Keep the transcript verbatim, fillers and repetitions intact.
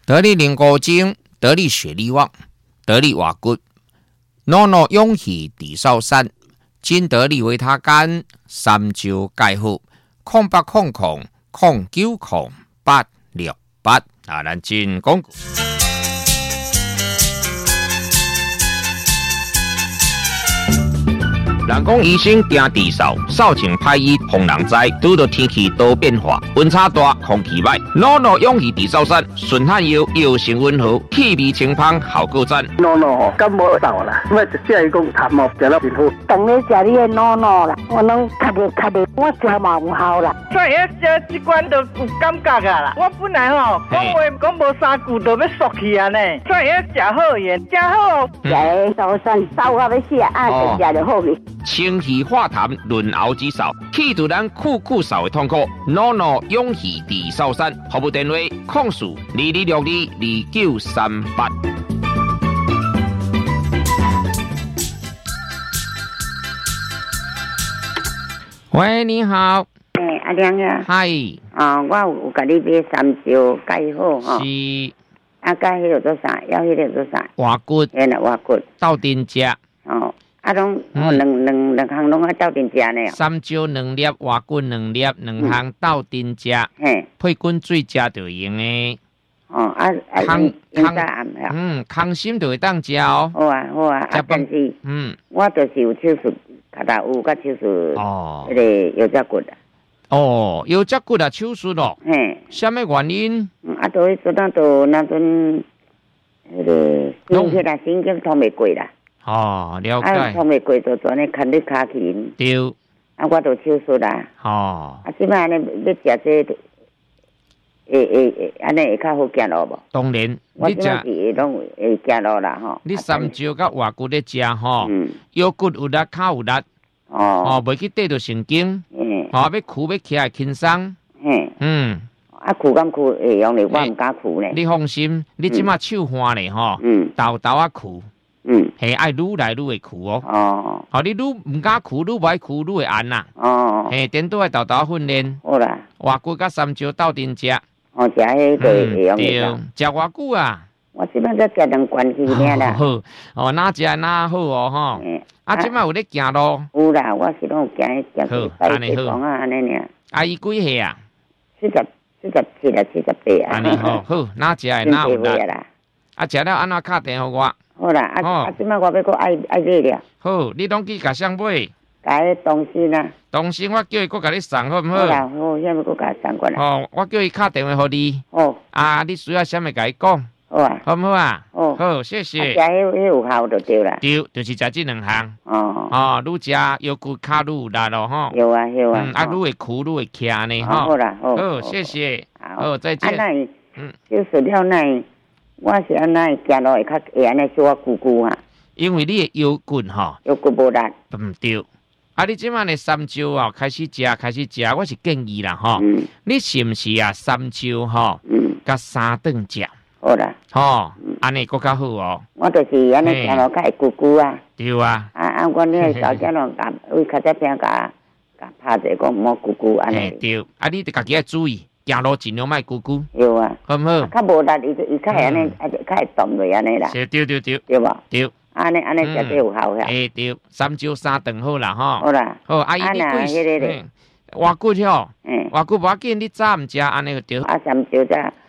得力灵骨精，得力血力旺，得力瓦骨，诺诺勇气地少山，金得力维他干，三招介好，空八空空空九空八六八啊，咱进广告。人讲医生惊地扫，扫清歹医防人灾。拄到天气多变化，温差大，空气歹，诺诺勇气地扫山，顺汗药药性温和，气味清芳，效果赞。 诺诺感冒扫啦，我就只系讲痰毛食了真好。 当你食你的诺诺啦，我拢咳着咳着，我食嘛有效啦。 所以食这款就有感觉啊啦。我本来吼讲话讲无三句就要缩去啊呢，所以食好盐，食好。 食的扫山扫到要死啊，就食就好去。 清气化痰，润喉止扫，去除咱酷酷扫的痛苦。诺诺勇气地扫山，服务电话：控诉二二六二二九三八。喂，你好。 诶、欸，阿亮呀。 嗨。 啊，我有有甲你买三招解好吼。 是。 啊，解迄个做啥？要迄个做啥？ 瓦骨。 嘿啦，瓦骨。 斗阵食。 哦。啊，拢哦，两两两项拢啊斗阵食呢。 三招两粒，瓦骨两粒，两项斗阵食。 嘿。 配滚水食就用的。 哦，啊啊， 康康嗯，康心就会当食哦。 好啊，好啊，啊，但是， 嗯， 我就是有手术，脚踏有甲手术， 哦， 迄个腰脊骨啊。 哦，腰脊骨啊，手术咯。 嘿。 什么原因？ 嗯，啊，都做到都那阵，迄个心血啦，心经通袂过啦。 哦，了解。 啊，通袂过就做呢，看你骹筋。 对。 啊，我都手术啦。 哦。 啊，即摆安尼要食这个。会会会，安尼会较好行路无？ 当然， 我即摆是拢会行路啦吼。 你三招甲外骨咧食吼， 嗯， 腰骨有力，骹有力， 哦， 哦，袂去缀到神经， 嗯， 哦，要箍要起来轻松， 嘿， 嗯， 啊，箍敢箍会用咧，我毋敢箍咧。 你放心，你即马手花咧吼， 嗯， 豆豆啊箍， 嗯， 系爱愈来愈会箍哦。 哦， 哦，你愈毋敢箍，愈歹箍，愈会按呐。 哦， 嘿，颠倒爱豆豆训练。 好啦， 外骨甲三招斗阵食。 哦，食迄个会用对，食偌久啊？ 我即摆才食两罐去尔啦。 好，哦，哪食哪好哦吼。啊，即摆有咧行路？ 有啦，我是拢有行行去拜地方啊，安尼尔。 阿姨几岁啊？ 四十、四十七啦，七十八啊。 安尼好，好，哪食诶哪有力啦。 啊，食了安怎敲电互我？ 好啦，啊啊，即摆我要搁爱爱买了。 好，你拢去甲谁买？ 甲迄东西啊。 东西我叫伊搁甲你送好毋好？ 好啦，好，遐要搁甲送过来。 哦，我叫伊敲电话互你。 哦。 啊，你需要啥物甲伊讲？ 好啊。 好毋好啊？ 哦。 好，谢谢。 食迄迄有效就对啦。 对，就是食即两项。 哦。 哦，愈食腰骨骹愈有力咯吼。 有啊，有啊。 嗯，啊，愈会箍，愈会徛安尼吼。 好啦，好。 好，谢谢。 好， 再见。 啊，那嗯，就是了那，我是安那行路会较会安尼小可久久啊。 因为你的腰骨吼。 腰骨无力。 毋对。啊！你即摆的三招哦，开始食，开始食，我是建议啦吼。 嗯。 你是毋是啊？三招吼， 嗯。 甲三顿食。 好啦。 吼，安尼搁较好哦。 我就是安尼行路较会久久啊。 对啊。 啊啊！我呢小姐拢甲为较早边甲甲拍者讲莫久久安尼。 对，啊，你得家己要注意，行路尽量莫久久。 有啊。 好毋好？ 较无力，伊伊较会安尼，啊较会动落安尼啦。 对对对。 对无？ 对。 安尼安尼绝对有效呀！ 诶，对，三招三顿好啦，吼。 好啦。 好，阿姨你贵，外骨吼，外骨无要紧，你早毋食安尼就对。 啊，三招则